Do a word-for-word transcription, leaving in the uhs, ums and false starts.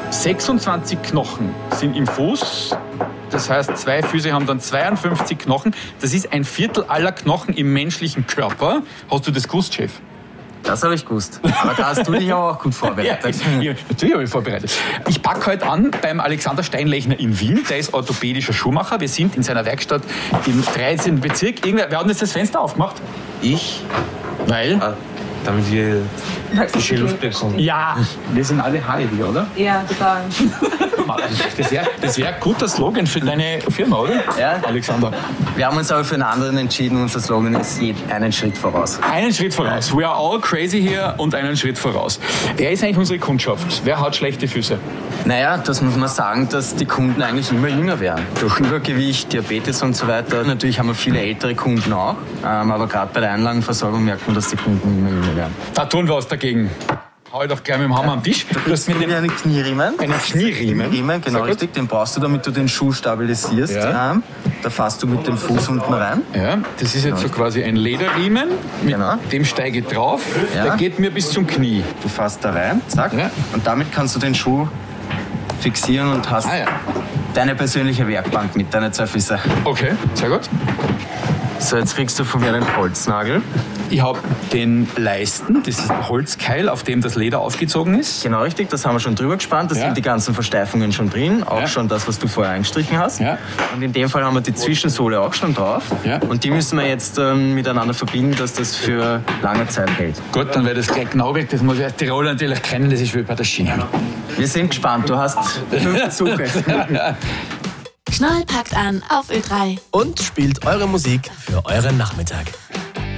sechsundzwanzig Knochen sind im Fuß. Das heißt, zwei Füße haben dann zweiundfünfzig Knochen. Das ist ein Viertel aller Knochen im menschlichen Körper. Hast du das gewusst, Chef? Das habe ich gewusst. Aber da hast du dich aber auch gut vorbereitet. Ja, ja, natürlich habe ich vorbereitet. Ich packe heute an beim Alexander Steinlechner in Wien. Der ist orthopädischer Schuhmacher. Wir sind in seiner Werkstatt im dreizehnten Bezirk. Irgendwer, wer hat jetzt das Fenster aufgemacht? Ich? Weil? Ah, damit wir frische Luft bekommen. Ja, wir sind alle Heidi, oder? Ja, total. Das wäre das wär ein guter Slogan für deine Firma, oder? Ja. Alexander. Wir haben uns aber für einen anderen entschieden. Unser Slogan ist einen Schritt voraus. Einen Schritt voraus. We are all crazy here und einen Schritt voraus. Wer ist eigentlich unsere Kundschaft? Wer hat schlechte Füße? Naja, das muss man sagen, dass die Kunden eigentlich immer jünger werden. Durch Übergewicht, Diabetes und so weiter. Natürlich haben wir viele ältere Kunden auch. Ähm, aber gerade bei der Einlagenversorgung merkt man, dass die Kunden immer jünger werden. Da tun wir was dagegen. Hau ich doch gleich mit dem Hammer am Tisch. Du hast mit dem einen Knieriemen. Einen Knieriemen? Knieriemen, genau richtig. Den brauchst du, damit du den Schuh stabilisierst. Ja. Ähm, da fasst du mit dem Fuß unten rein. Ja, das ist jetzt so quasi ein Lederriemen. Mit Genau. dem steige ich drauf. Ja. Der geht mir bis zum Knie. Du fasst da rein, zack. Ja. Und damit kannst du den Schuh fixieren und hast Ah, ja. deine persönliche Werkbank mit deinen zwei Füßen. Okay, sehr gut. So, jetzt kriegst du von mir einen Holznagel. Ich habe den Leisten, das ist der Holzkeil, auf dem das Leder aufgezogen ist. Genau richtig, das haben wir schon drüber gespannt. Da Ja. sind die ganzen Versteifungen schon drin. Auch Ja. schon das, was du vorher eingestrichen hast. Ja. Und in dem Fall haben wir die Zwischensohle auch schon drauf. Ja. Und die müssen wir jetzt ähm, miteinander verbinden, dass das für lange Zeit hält. Gut, dann werde ich das gleich genau weg. Das muss ich als Tiroler natürlich kennen, das ist wie bei der Ski. Wir sind gespannt, du hast fünf Versuche. Knoll packt an auf Ö drei. Und spielt eure Musik für euren Nachmittag.